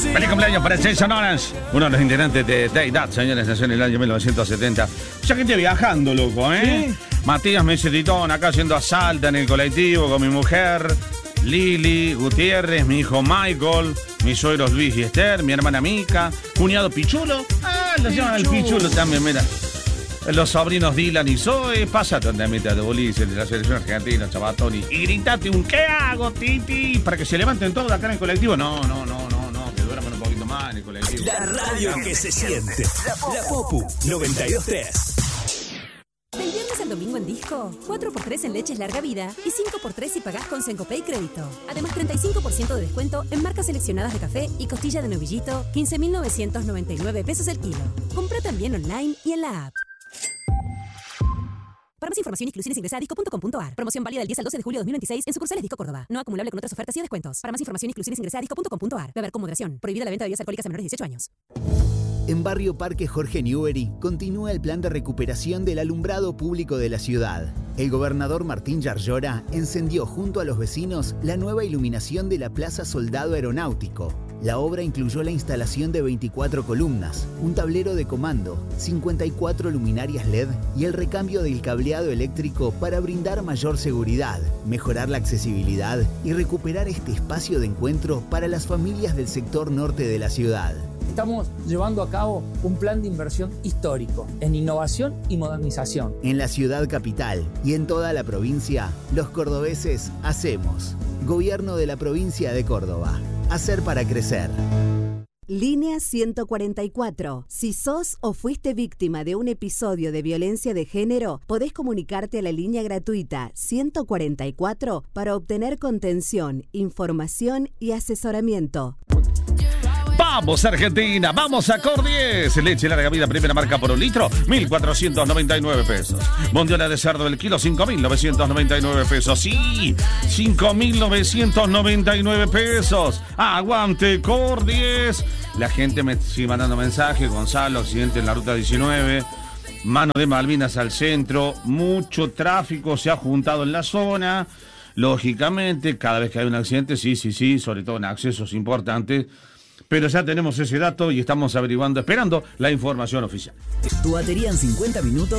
Feliz cumpleaños para Jason Orange, uno de los integrantes de Day That, señores, nació en el año 1970. Ya gente viajando, loco, ¿eh? ¿Sí? Matías me dice Titón, acá yendo a Salta en el colectivo con mi mujer, Lili Gutiérrez, mi hijo Michael, mis suegros Luis y Esther, mi hermana Mica, cuñado Pichulo. Ah, lo llaman al Pichulo también, mira. Los sobrinos Dylan y Zoe, pásate donde metas de boliche de la selección argentina, Chabatoni, y gritate un ¿qué hago, Titi? Para que se levanten todos acá en el colectivo. No, que duerman un poquito más en el colectivo. La radio que se siente. La Popu 92.3. Del viernes al domingo en Disco, 4x3 en leches larga vida y 5x3 si pagás con Sencopay Crédito. Además, 35% de descuento en marcas seleccionadas de café y costilla de novillito, 15.999 pesos el kilo. Compra también online y en la app. Para más información y exclusiones ingresa a disco.com.ar. Promoción válida del 10 al 12 de julio de 2026 en sucursales Disco Córdoba. No acumulable con otras ofertas y descuentos. Para más información y exclusiones ingresa a disco.com.ar. Beber con moderación. Prohibida la venta de bebidas alcohólicas a menores de 18 años. En Barrio Parque Jorge Newbery continúa el plan de recuperación del alumbrado público de la ciudad. El gobernador Martín Yarlora encendió junto a los vecinos la nueva iluminación de la Plaza Soldado Aeronáutico. La obra incluyó la instalación de 24 columnas, un tablero de comando, 54 luminarias LED y el recambio del cableado eléctrico para brindar mayor seguridad, mejorar la accesibilidad y recuperar este espacio de encuentro para las familias del sector norte de la ciudad. Estamos llevando a cabo un plan de inversión histórico en innovación y modernización. En la ciudad capital y en toda la provincia, los cordobeses hacemos. Gobierno de la provincia de Córdoba. Hacer para crecer. Línea 144. Si sos o fuiste víctima de un episodio de violencia de género, podés comunicarte a la línea gratuita 144 para obtener contención, información y asesoramiento. ¡Vamos, Argentina! ¡Vamos a Cordies! Leche larga vida, primera marca por un litro, 1.499 pesos. Bondiola de cerdo del kilo, 5.999 pesos. ¡Sí! 5.999 pesos. ¡Aguante, Cordies! La gente me sigue mandando mensajes. Gonzalo, accidente en la ruta 19. Mano de Malvinas al centro. Mucho tráfico se ha juntado en la zona. Lógicamente, cada vez que hay un accidente, sí, sobre todo en accesos importantes. Pero ya tenemos ese dato y estamos averiguando, esperando la información oficial. Tu batería en 50 minutos